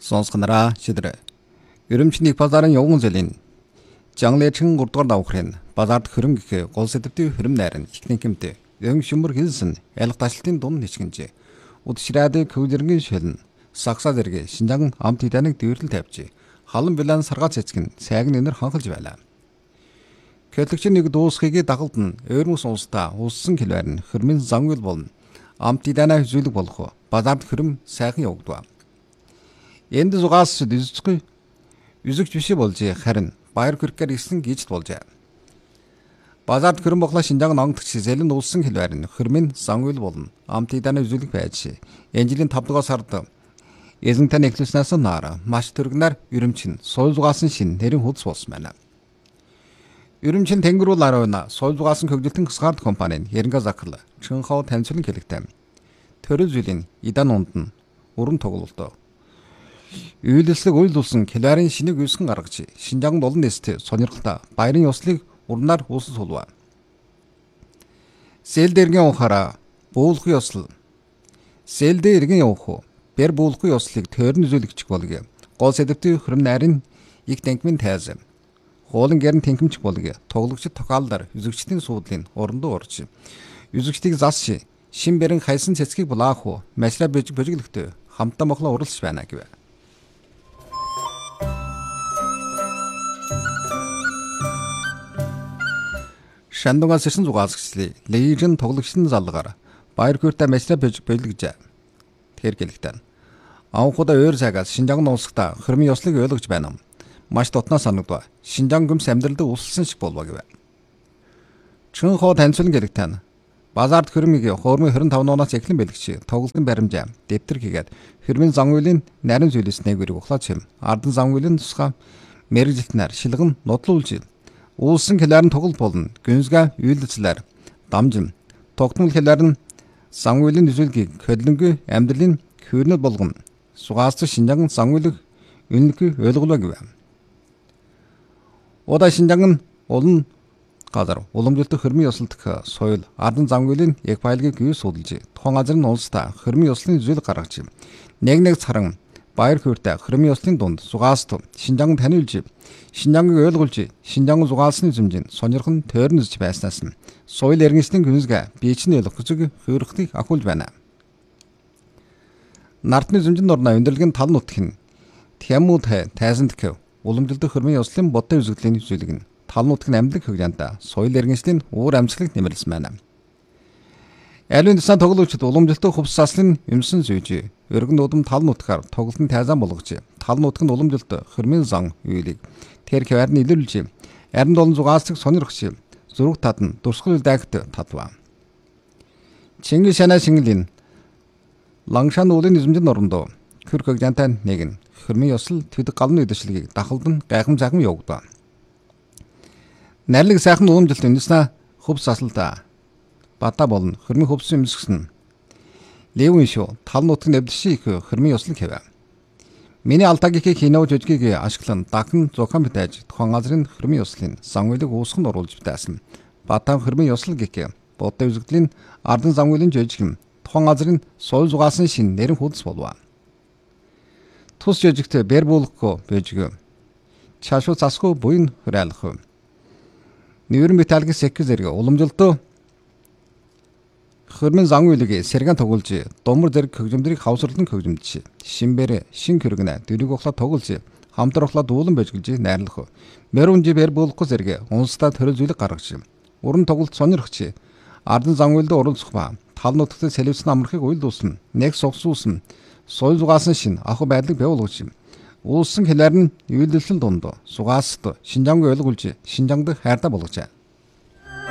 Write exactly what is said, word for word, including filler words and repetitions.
Сонсгонараа шидрэ. Өрөмчний пазарын явган зэлийн Жанлэчин гурдугаар давхрын базард хөрөнгө гол сэдвтий хөрөм найрын ихнэнхэмтэй өн шүмбэр хэлсэн ялах ташлтын дунд ничгэнжээ. Удширады көвлөргийн шөлн сагсаа зэрэг Шинжаан амт иданыг дүүрэл тавьжээ. Халан билан саргаа цэцгэн сайгн энэр ханхалж байлаа. Кэтлэгчийн нэг дуусхийг дагалд нь ойрмос улстай улсын хэлбэр нь хөрмийн зангуул болно. Амт иданаа хүзүүлэг болох базард хөрөм сайхан явагдав. Энд зугаас дизцгүй үзэгч биш болж харин баяр хүрхээр исэн гэж болжээ. Базард хөрөм боглоо Шинжаан онгодч зэлэн улсын хэлбэр нь хөрмийн зангуул болно. Амт иданаа үзүүлэг байж энэ жилийн тавд дугаар сард эзэнтэн эхлүүлснээс наара маш төргнөр өрөмчин соёл зугаасан шин нэрийн худс болсон байна. Өрөмчин тэнгэрүүл аройна соёл зугаасан хөгжилтөн хсгард компани Яринга Закл Чөнхөө танилцуулан хэлэгтэй. Төрөл жилийн идан унд нь өрн тоглолтоо. Үйлслэг уйл улсын хэлбэрийн шинийг үүсгэн гаргаж Шинжаанд олон нэстэ сонирхолтой баярын ёслыг урнаар үүсэн сулва. Сэлдэ иргэн ухаараа буулгын ёсл. Сэлдэ иргэн явах бэр буулгын ёслыг тойрон үзүүлэгч болго. Гол сэдвтий хөрөм найрын их танкмын тайз. Хоолн гэрн танкимч болго. Тоглогчид тохиолдоор үзэгчдийн суудлын урандуу орж. Үзэгчдийг засш шин бэрэн хайсан цэцгийг булаах уу машра божиг божиглөхтэй хамтаа моглоо уралж байна гэв. Шандугаас ирсэн зугаасгчлээ. Лежен тоглогчдын залгаар баяр хүртэ машра божиг бэлгэж. Тэр гэлэгтэн. Анхудаа өөр цагаас Шинжаан улстай хөрмийн ёслыг ойлгож байна. Маш дотноо санагдав. Шинжаан гүмс амьдралд улссан шиг болов гэв. Чөнхөө танилцуулан гэлэгтэн. Базард хөрмийг хормын хорин таван оноос эхлэн бэлгч тоглолтын баримжаа дэвтэр хийгээд хөрмийн зангуулын нарийн зүйлснэг үрийг ухлаач юм. Ардан зангуулын тусгай мэрэгжилтнээр шилгэн нодлуулж улсын хэлээр нь тоглолт болно. Гүнзга үйлдэлцлэр дамжин тогтмол хэлээр нь зангуулын үзүүлгийг хөдлөнгүй амьдралын хөрнөд болгон сугаас Шинжаан зангуулыг үнэлгүй ойлголоо гэв. Удаа Шинжаан олон газар уламжлалт хөрмийн ёслолт соёл ардан зангуулын яг байлгийг юу судалж тухайн газрын улстай хөрмийн ёслын үзүүлэг гаргаж нэг нэг царан баяр хүртэ хөрмийн ёслын дунд сугааст Шинжаан таниулж Шинжааныг ойлгуулж Шинжаан зугаалсны зэмжин сонирхон тойрон үзэж байснаас нь соёл иргэншлийн гүнзгий биеч нь ойлгох зүг хөөрхтийг ахуулж байна. Нартны зэмжин орно өндөрлөгийн тал нутг нь Тямууд тайзанд гэв уламжлалт хөрмийн ёслын бодтой үзэгдлийн үзүүлэг нь тал нутгийн амьдлаг хөгжаанта соёл иргэншлийн уур амьсгалыг нэмэрлсэн байна. Алын дэсэн тоглогчид уламжлалт хувьс заслын юмсан зүйж өргөн дуудам тал нутгаар тоглолтын тайзан болгож тал нутгийн уламжлалт хөрмийн зан үйлийг тэр хаваарны илэрлж арин долон зугаалцыг сонирхч зүрх татан дурсгал дайгт татва. Чингис шанаа шингэлийн Лангшан уулын эзэмжин орондоо хөр хөгжаантай нэгэн хөрмийн ёсл төдөг галны үдэшлэгийг дахалдан гайхам захам явагдав. Найрлаг сайхан уламжлалт үндэснэ хувьс заслалта бата болон хөрмийн хувьсын өмсгсөн. Левин шүү тал нутгийн нэвлших хөрмийн ёслог хэвэ. Миний алдаагийнхээ кино жижигийг ашиглан дахин зохион бүтээж тухайн газрын хөрмийн ёслын зангуулыг уусганд оруулж битээсэн. Бата хөрмийн ёслог гэх бодтой үзэгдлийн ардан зангуулын жижиг тухайн газрын соёл зугаасан шин нэрэн худс болов. Тус жижигт бэр буулгахгүй бежиг. Чашуу засгүй буйн хөрөөлөх. Нүүрэн металлгийн сэкв зэрэг уламжлалт хөрмийн зангуулыг сэргэн тоглож думар зэрэг хөгжимдрийг хавсралдан хөгжимдж шинбэр шин хөргөнө дөрөг ухлаа тоглож хамтрахлаа дуулан бэжгэлж найрлах. Мөрөнжи бэр буулахгүй зэрэг унстаа төрөл зүйлэг гаргаж уран тоглолт сонирхч ардан зангуулд оролцох ба тал нутагт сэлвсэн амрахыг уйлдуулсан нэг согсуулсан соёл зугаасан шин ахуй байдлыг бий улсын хэлээр нь үйлдэлсэн дунд сугааст Шинжаанг ойлгуулж Шинжаанд хайртай болгожээ.